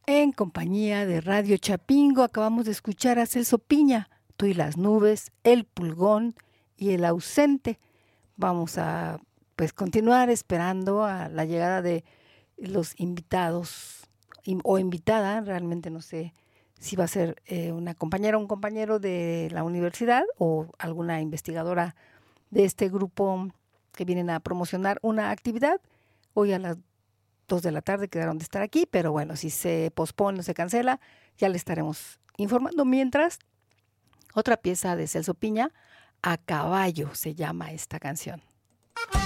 En compañía de Radio Chapingo acabamos de escuchar a Celso Piña, Tú y las nubes, El pulgón y El ausente. Vamos a continuar esperando a la llegada de los invitados o invitada, realmente no sé si va a ser una compañera o un compañero de la universidad o alguna investigadora de este grupo que vienen a promocionar una actividad. Hoy a las 2 de la tarde quedaron de estar aquí, pero bueno, si se pospone o se cancela, ya le estaremos informando. Mientras, otra pieza de Celso Piña, A caballo se llama esta canción.